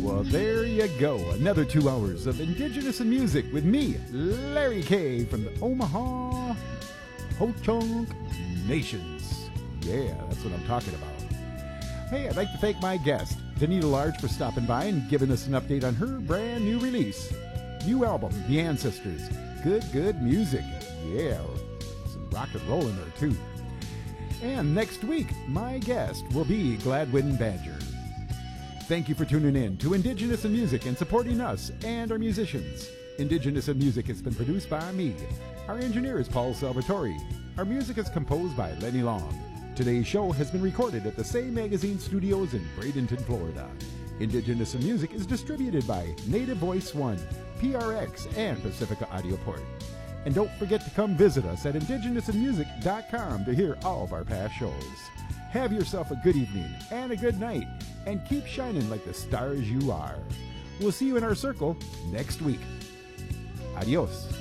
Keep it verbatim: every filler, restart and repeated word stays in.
Well, there you go. Another two hours of Indigenous and Music with me, Larry K. from the Omaha Ho-Chunk Nations. Yeah, that's what I'm talking about. Hey, I'd like to thank my guest, Danita Large, for stopping by and giving us an update on her brand new release. New album, The Ancestors. Good, good music. Yeah, some rock and roll in there, too. And next week, my guest will be Gladwin Badger. Thank you for tuning in to Indigenous in Music and supporting us and our musicians. Indigenous in Music has been produced by me. Our engineer is Paul Salvatore. Our music is composed by Lenny Long. Today's show has been recorded at the Say Magazine Studios in Bradenton, Florida. Indigenous in Music is distributed by Native Voice One, P R X, and Pacifica Audioport. And don't forget to come visit us at indigenous in music dot com to hear all of our past shows. Have yourself a good evening and a good night, and keep shining like the stars you are. We'll see you in our circle next week. Adios.